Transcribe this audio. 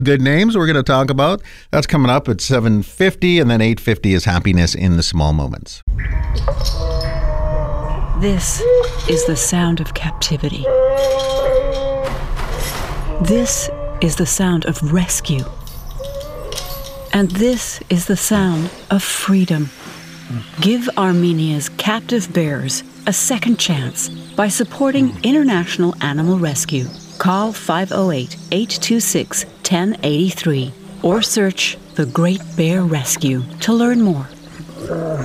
good names we're going to talk about. That's coming up at 7:50, and then 8:50 is happiness in the small moments. This is the sound of captivity. This is the sound of rescue. And this is the sound of freedom. Give Armenia's captive bears a second chance by supporting International Animal Rescue. Call 508-826-1083 or search The Great Bear Rescue to learn more.